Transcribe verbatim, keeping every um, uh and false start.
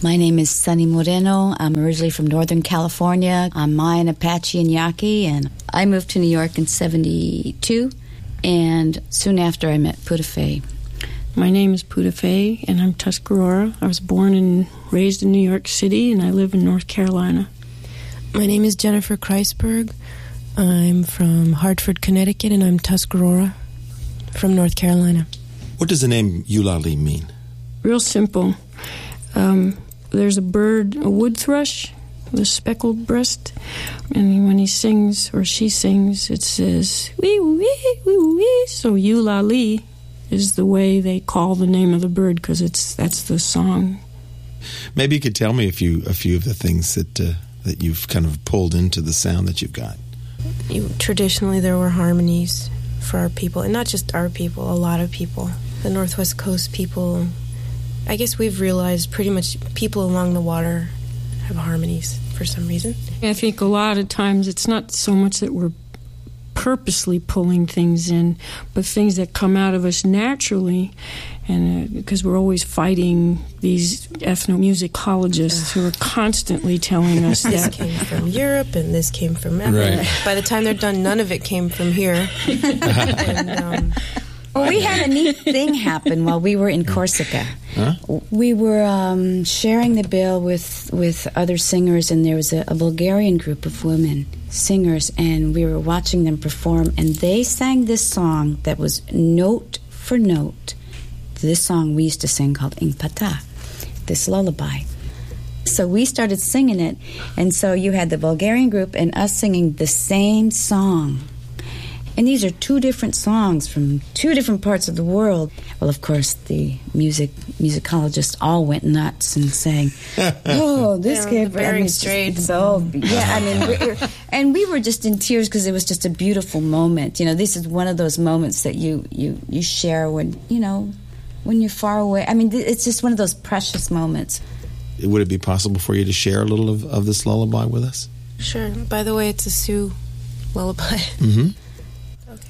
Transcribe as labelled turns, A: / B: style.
A: My name is Sunny Moreno. I'm originally from Northern California. I'm Mayan, Apache, and Yaqui, and I moved to New York in seventy-two, and soon after I met Putafay.
B: My name is Putafay, and I'm Tuscarora. I was born and raised in New York City, and I live in North Carolina.
C: My name is Jennifer Kreisberg. I'm from Hartford, Connecticut, and I'm Tuscarora from North Carolina.
D: What does the name Eulalie mean?
B: Real simple. Um, there's a bird, a wood thrush, with a speckled breast, and when he sings, or she sings, it says, wee, wee, wee, wee. So Eulalie is the way they call the name of the bird, because it's that's the song.
D: Maybe you could tell me a few a few of the things that uh, that you've kind of pulled into the sound that you've got.
C: You, traditionally, there were harmonies for our people, and not just our people, a lot of people. The Northwest Coast people, I guess we've realized pretty much people along the water have harmonies for some reason.
B: I think a lot of times it's not so much that we're purposely pulling things in, but things that come out of us naturally, and uh, because we're always fighting these ethnomusicologists who are constantly telling us
C: this
B: that
C: came from Europe and this came from America.
D: Right.
C: By the time they're done, none of it came from here. and, um,
A: Well, we had a neat thing happen while we were in Corsica.
D: Huh?
A: We were um, sharing the bill with, with other singers, and there was a, a Bulgarian group of women singers, and we were watching them perform, and they sang this song that was note for note this song we used to sing called Ingpata, this lullaby. So we started singing it, and so you had the Bulgarian group and us singing the same song. And these are two different songs from two different parts of the world. Well, of course, the music musicologists all went nuts and sang, "Oh, this
C: yeah,
A: came
C: the
A: from
C: Bering Strait."
A: So yeah, I mean, we, and we were just in tears because it was just a beautiful moment. You know, this is one of those moments that you you you share when you know when you're far away. I mean, it's just one of those precious moments.
D: Would it be possible for you to share a little of, of this lullaby with us?
C: Sure. By the way, it's a Sioux lullaby.
D: Mm-hmm.